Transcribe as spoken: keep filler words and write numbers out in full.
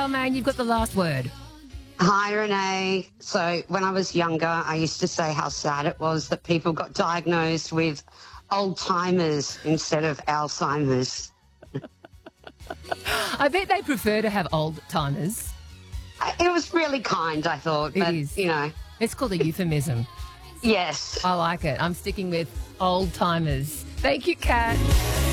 Balmain, you've got the last word. Hi, Renee. So when I was younger, I used to say how sad it was that people got diagnosed with old-timers instead of Alzheimer's. I bet they prefer to have old timers. It was really kind, I thought. It but, is. you know. It's called a euphemism. Yes. I like it. I'm sticking with old timers. Thank you, Kat.